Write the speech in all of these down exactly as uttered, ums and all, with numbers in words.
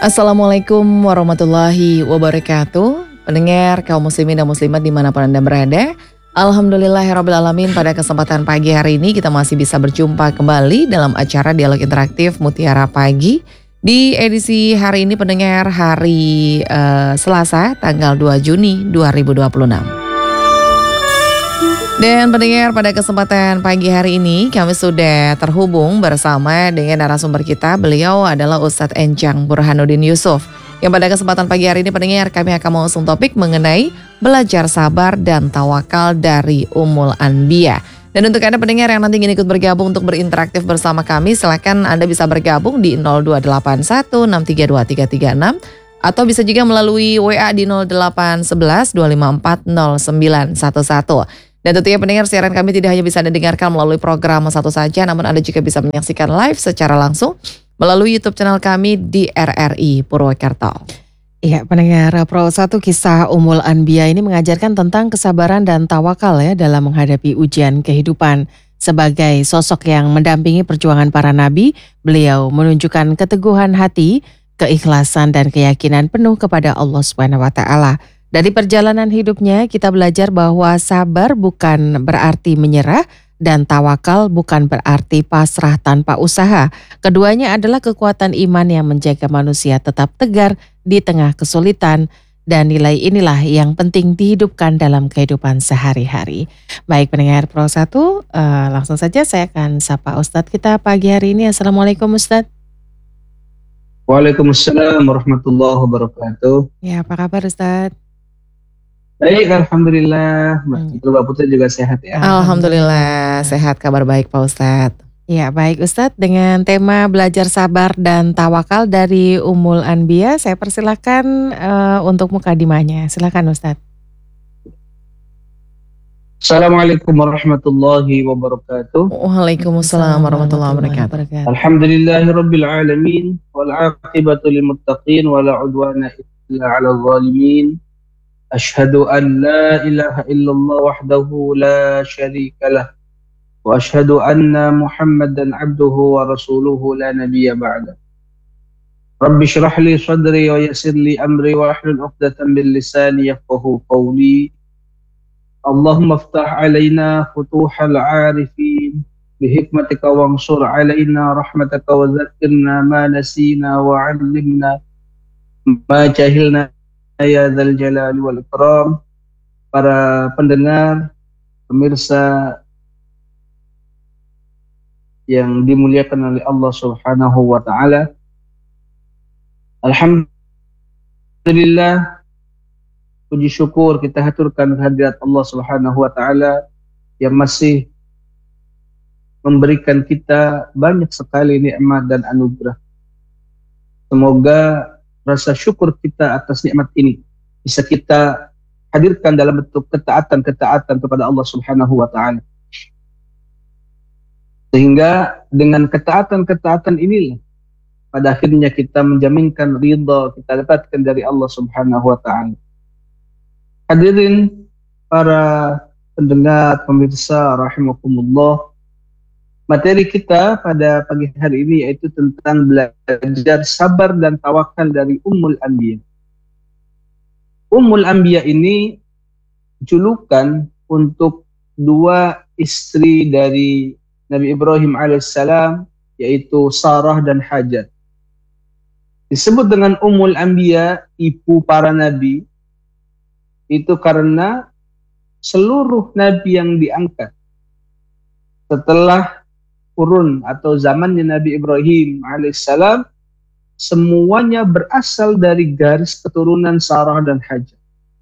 Assalamualaikum warahmatullahi wabarakatuh. Pendengar kaum muslimin dan muslimat dimanapun Anda berada, alhamdulillahirrabbilalamin, pada kesempatan pagi hari ini kita masih bisa berjumpa kembali dalam acara Dialog Interaktif Mutiara Pagi. Di edisi hari ini pendengar, hari uh, Selasa tanggal dua Juni dua ribu dua puluh enam. Dan pendengar, pada kesempatan pagi hari ini kami sudah terhubung bersama dengan narasumber kita. Beliau adalah Ustadz Encang Burhanuddin Yusuf, yang pada kesempatan pagi hari ini pendengar kami akan mengusung topik mengenai belajar sabar dan tawakal dari Ummul Anbiya. Dan untuk Anda pendengar yang nanti ingin ikut bergabung untuk berinteraktif bersama kami, silakan Anda bisa bergabung di nol dua delapan satu enam tiga dua tiga tiga enam atau bisa juga melalui W A di nol delapan satu satu dua lima empat nol sembilan satu satu. Dan tentunya pendengar, siaran kami tidak hanya bisa Anda dengarkan melalui program satu saja, namun Anda juga bisa menyaksikan live secara langsung melalui YouTube channel kami di R R I Purwokerto. Iya, pendengar, Pro satu kisah Ummul Anbiya ini mengajarkan tentang kesabaran dan tawakal ya dalam menghadapi ujian kehidupan. Sebagai sosok yang mendampingi perjuangan para nabi, beliau menunjukkan keteguhan hati, keikhlasan dan keyakinan penuh kepada Allah Subhanahu wa taala. Dari perjalanan hidupnya kita belajar bahwa sabar bukan berarti menyerah dan tawakal bukan berarti pasrah tanpa usaha. Keduanya adalah kekuatan iman yang menjaga manusia tetap tegar di tengah kesulitan, dan nilai inilah yang penting dihidupkan dalam kehidupan sehari-hari. Baik pendengar Pro satu, uh, langsung saja saya akan sapa Ustadz kita pagi hari ini. Assalamualaikum Ustadz. Waalaikumsalam warahmatullahi wabarakatuh. Ya, apa kabar Ustadz? Baik, alhamdulillah. Mbak Mbak Putri juga sehat ya. Alhamdulillah sehat, kabar baik Pak Ustadz. Ya baik Ustadz, dengan tema belajar sabar dan tawakal dari Ummul Anbiya, saya persilakan uh, untuk mukadimahnya. Silakan Ustadz. Assalamualaikum warahmatullahi wabarakatuh. Waalaikumsalam warahmatullahi wabarakatuh. Alhamdulillahirabbil alamin wal 'aqibatu lil muttaqin wala 'udwana illa 'alal zalimin. Ashhadu an la ilaha illallah wahdahu la syarika lah wa ashhadu anna Muhammadan abduhu wa rasuluhu la nabiyya ba'da. Rabbi shrah li sadri wa yassir li amri wa hlul 'uqdatam min lisani yafqahu qawli. Allahumma iftah 'alaina futuhal 'arifin bi hikmatika wansur 'alaina rahmataka wa dzakkirna ma nasina wa 'allimna ma jahilna ya dzal jalali wal ikram. Para pendengar, pemirsa yang dimuliakan oleh Allah Subhanahu wa taala, alhamdulillah, puji syukur kita haturkan kehadirat Allah Subhanahu wa taala yang masih memberikan kita banyak sekali nikmat dan anugerah. Semoga rasa syukur kita atas nikmat ini bisa kita hadirkan dalam bentuk ketaatan-ketaatan kepada Allah Subhanahu wa taala. Sehingga dengan ketaatan-ketaatan inilah pada akhirnya kita menjaminkan ridha kita dapatkan dari Allah Subhanahu wa taala. Hadirin para pendengar, pemirsa rahimakumullah, materi kita pada pagi hari ini yaitu tentang belajar sabar dan tawakal dari Ummul Anbiya. Ummul Anbiya ini julukan untuk dua istri dari Nabi Ibrahim alaihissalam, yaitu Sarah dan Hajar. Disebut dengan Ummul Anbiya, ibu para nabi, itu karena seluruh nabi yang diangkat setelah kurun atau zamannya Nabi Ibrahim alaihissalam semuanya berasal dari garis keturunan Sarah dan Hajar.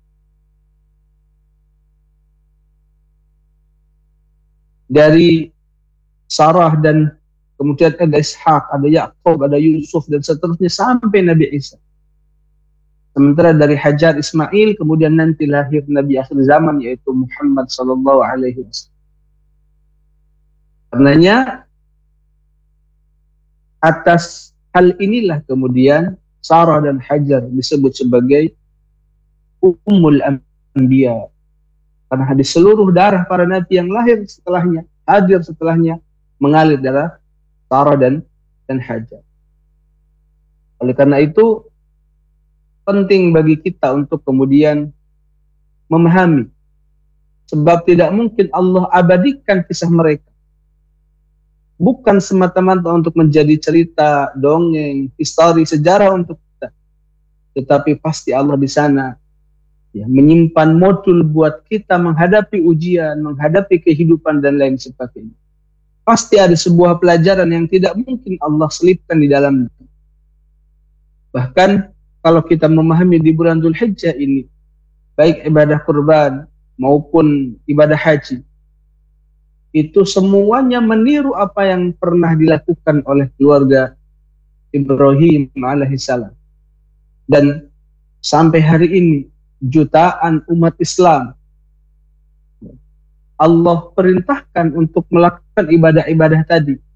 Dari Sarah dan kemudian ada Ishak, ada Yakub, ada Yusuf dan seterusnya sampai Nabi Isa. Sementara dari Hajar Ismail kemudian nanti lahir Nabi akhir zaman yaitu Muhammad sallallahu alaihi wasallam. Karenanya atas hal inilah kemudian Sarah dan Hajar disebut sebagai Ummul Anbiya. Karena di seluruh darah para nabi yang lahir setelahnya, hadir setelahnya, mengalir darah Sarah dan, dan Hajar. Oleh karena itu penting bagi kita untuk kemudian memahami. Sebab tidak mungkin Allah abadikan kisah mereka. Bukan semata-mata untuk menjadi cerita, dongeng, histori, sejarah untuk kita. Tetapi pasti Allah di sana ya, menyimpan modul buat kita menghadapi ujian, menghadapi kehidupan dan lain sebagainya. Pasti ada sebuah pelajaran yang tidak mungkin Allah selipkan di dalamnya. Bahkan kalau kita memahami di bulan Dzulhijjah ini, baik ibadah kurban maupun ibadah haji, itu semuanya meniru apa yang pernah dilakukan oleh keluarga Ibrahim alaihissalam. Dan sampai hari ini jutaan umat Islam Allah perintahkan untuk melakukan ibadah-ibadah tadi